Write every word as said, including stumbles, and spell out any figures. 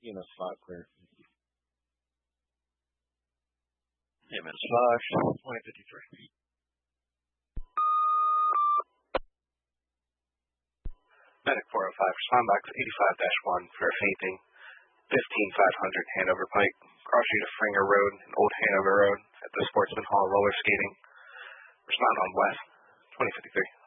E M S five clear. E M S five, twenty fifty-three. Medic four oh five, respond box eighty-five dash one for fainting, fifteen five hundred Hanover Pike, cross street of Fringer Road and Old Hanover Road at the Sportsman Hall roller skating. Respond on West, twenty fifty-three.